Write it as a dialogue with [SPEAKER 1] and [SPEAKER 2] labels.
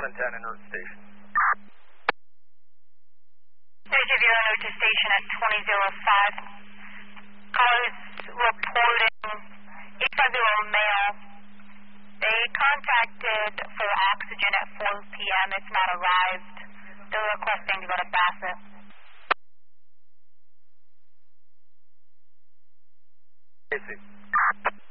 [SPEAKER 1] 1 and 10 en route to station.
[SPEAKER 2] Station 0 en route to station at 2005. Callers reporting 850 male. They contacted for oxygen at 4 p.m. It's not arrived. They're requesting to go to Bassett.
[SPEAKER 1] AC.